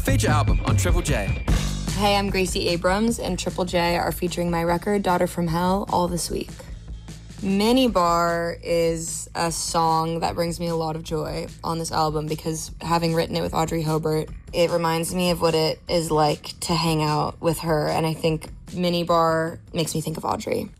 feature album on Triple J. Hey, I'm Gracie Abrams, and Triple J are featuring my record, Daughter from Hell, all this week. Minibar is a song that brings me a lot of joy on this album because having written it with Audrey Hobart, it reminds me of what it is like to hang out with her, and I think Minibar makes me think of Audrey.